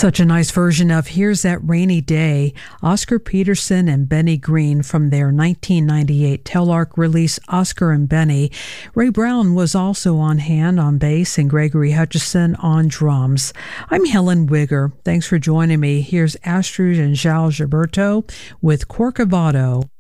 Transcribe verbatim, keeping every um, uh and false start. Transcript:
Such a nice version of Here's That Rainy Day, Oscar Peterson and Benny Green from their nineteen ninety-eight Telarc release Oscar and Benny. Ray Brown was also on hand on bass and Gregory Hutchison on drums. I'm Helen Wigger. Thanks for joining me. Here's Astrud and João Gilberto with Corcovado.